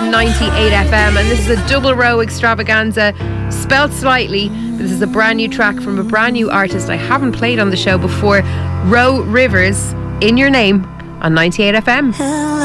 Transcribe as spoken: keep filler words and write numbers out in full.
ninety-eight F M, and this is a double row extravaganza, spelt slightly. This is a brand new track from a brand new artist I haven't played on the show before, Ro Rivers, In Your Name, on ninety-eight F M.